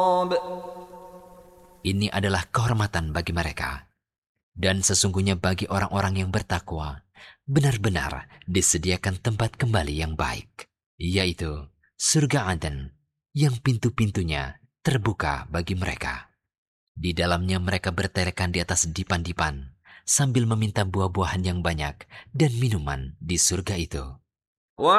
Ini adalah kehormatan bagi mereka. Dan sesungguhnya bagi orang-orang yang bertakwa, benar-benar disediakan tempat kembali yang baik, yaitu surga Aden, yang pintu-pintunya terbuka bagi mereka. Di dalamnya mereka bertelekan di atas dipan-dipan, sambil meminta buah-buahan yang banyak dan minuman di surga itu.